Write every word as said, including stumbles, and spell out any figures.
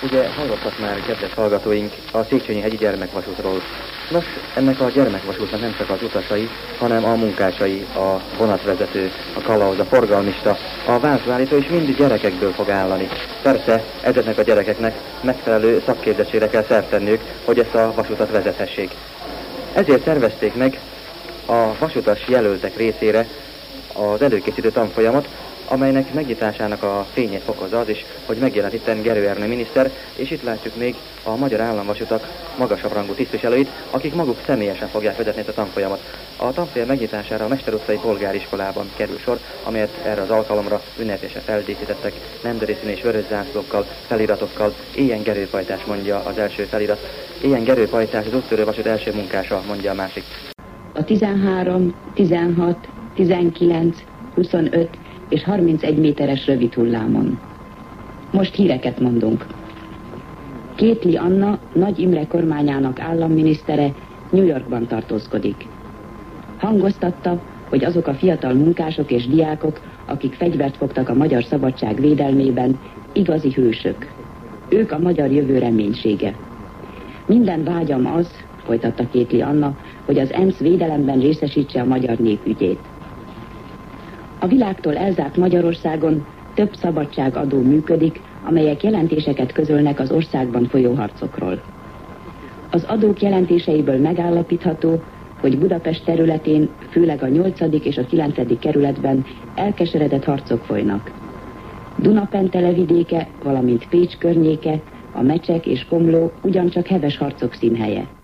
Ugye hallottak már, kedves hallgatóink, a Széchenyi-hegyi gyermekvasútról. Nos, ennek a gyermekvasútnak nem csak az utasai, hanem a munkásai, a vonatvezető, a kalauz, a forgalmista, a vászonállító is mind gyerekekből fog állani. Persze, ezeknek a gyerekeknek megfelelő szakképzettségre kell szert tenniük, hogy ezt a vasutat vezethessék. Ezért szervezték meg a vasutas jelöltek részére az előkészítő tanfolyamot, amelynek megnyitásának a fényét fokozza az is, hogy megjelent itten Gerő Ernő miniszter, és itt látjuk még a magyar államvasutak magasabb rangú tisztviselőit, akik maguk személyesen fogják vezetni ezt a tanfolyamot. A tanfolyam megnyitására a Mester utcai polgáriskolában kerül sor, amelyet erre az alkalomra ünnepélyesen feldíszítettek nemzeti színű és vörös zászlókkal, feliratokkal. Éljen Gerő pajtás, mondja az első felirat. Éljen Gerő pajtás, az úttörő vasút első munkása, mondja a másik. A tizenhárom, tizenhat, tizenkilenc, huszonöt és harmincegy méteres rövid hullámon. Most híreket mondunk. Kétli Anna, Nagy Imre kormányának államminisztere New Yorkban tartózkodik. Hangoztatta, hogy azok a fiatal munkások és diákok, akik fegyvert fogtak a magyar szabadság védelmében, igazi hősök. Ők a magyar jövő reménysége. Minden vágyam az, folytatta Kétli Anna, hogy az ENSZ védelemben részesítse a magyar nép ügyét. A világtól elzárt Magyarországon több szabadságadó működik, amelyek jelentéseket közölnek az országban folyó harcokról. Az adók jelentéseiből megállapítható, hogy Budapest területén, főleg a nyolcadik és a kilencedik kerületben elkeseredett harcok folynak. Duna-Pentele vidéke, valamint Pécs környéke, a Mecsek és Komló ugyancsak heves harcok színhelye.